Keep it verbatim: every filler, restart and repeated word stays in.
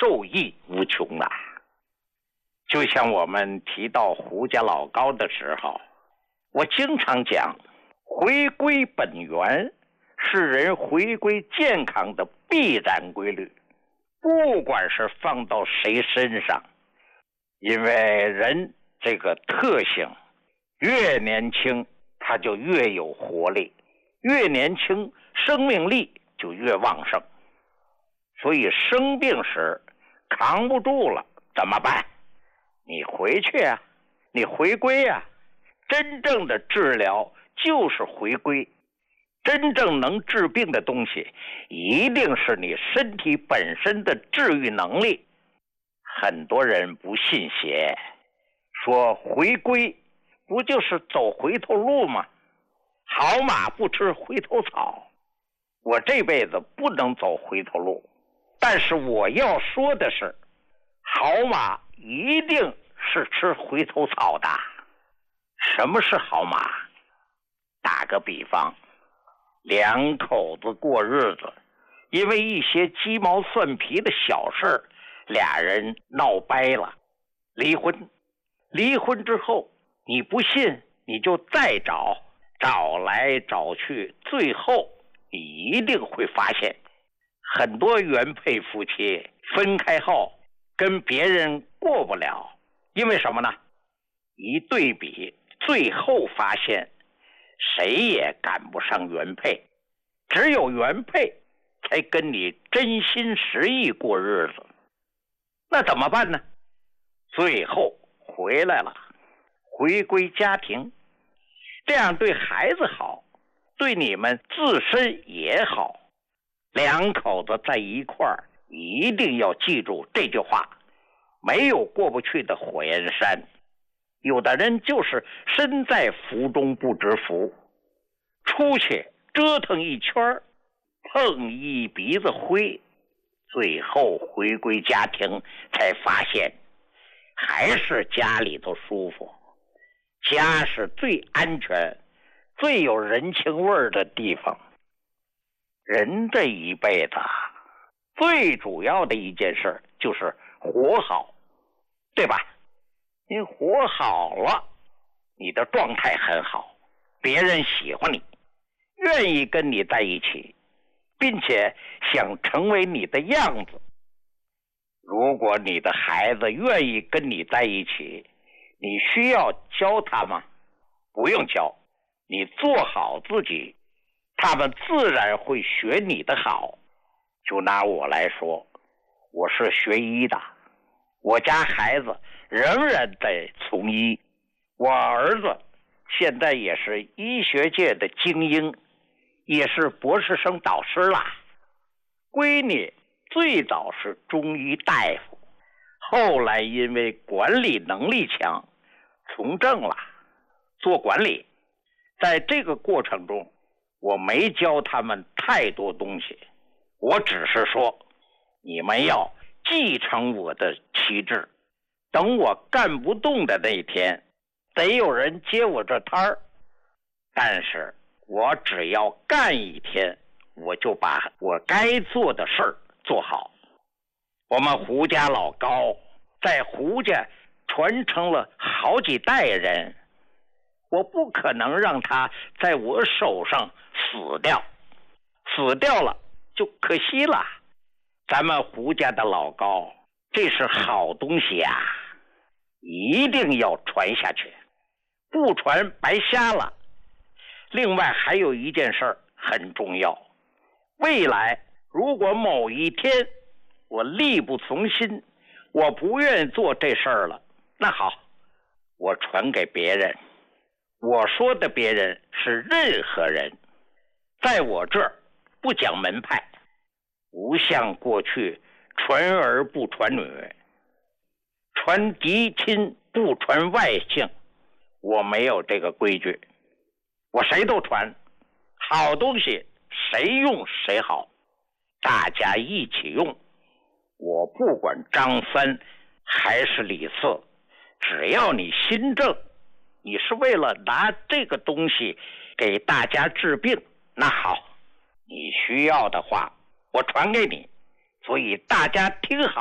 受益无穷啊。就像我们提到胡家老高的时候，我经常讲，回归本源是人回归健康的必然规律，不管是放到谁身上，因为人这个特性，越年轻他就越有活力，越年轻生命力就越旺盛。所以生病时扛不住了怎么办？你回去啊，你回归啊。真正的治疗就是回归，真正能治病的东西一定是你身体本身的治愈能力。很多人不信邪，说回归不就是走回头路吗？好马不吃回头草。我这辈子不能走回头路，但是我要说的是，好马一定是吃回头草的。什么是好马？打个比方，两口子过日子，因为一些鸡毛蒜皮的小事，俩人闹掰了，离婚。离婚之后，你不信你就再找，找来找去，最后你一定会发现，很多原配夫妻分开后跟别人过不了，因为什么呢？一对比，最后发现谁也赶不上原配，只有原配才跟你真心实意过日子。那怎么办呢？最后回来了，回归家庭，这样对孩子好，对你们自身也好。两口子在一块儿，一定要记住这句话，没有过不去的火焰山。有的人就是身在福中不知福，出去折腾一圈，碰一鼻子灰，最后回归家庭才发现，还是家里头舒服。家是最安全、最有人情味的地方。人这一辈子最主要的一件事就是活好，对吧？你活好了，你的状态很好，别人喜欢你，愿意跟你在一起，并且想成为你的样子。如果你的孩子愿意跟你在一起，你需要教他吗？不用教，你做好自己，他们自然会学你的好。就拿我来说，我是学医的，我家孩子仍然在从医，我儿子现在也是医学界的精英，也是博士生导师啦。闺女最早是中医大夫，后来因为管理能力强，从政了，做管理。在这个过程中，我没教他们太多东西，我只是说，你们要继承我的旗帜，等我干不动的那一天，得有人接我这摊儿。但是我只要干一天，我就把我该做的事儿做好。我们胡家老高在胡家传承了好几代人，我不可能让他在我手上死掉，死掉了就可惜了。咱们胡家的老高，这是好东西啊，一定要传下去，不传白瞎了。另外还有一件事很重要，未来如果某一天我力不从心，我不愿意做这事儿了，那好，我传给别人。我说的别人是任何人，在我这儿不讲门派，不像过去传儿不传女，传嫡亲不传外姓，我没有这个规矩，我谁都传，好东西谁用谁好，大家一起用。我不管张三还是李四，只要你心正，你是为了拿这个东西给大家治病，那好，你需要的话我传给你，所以大家听好。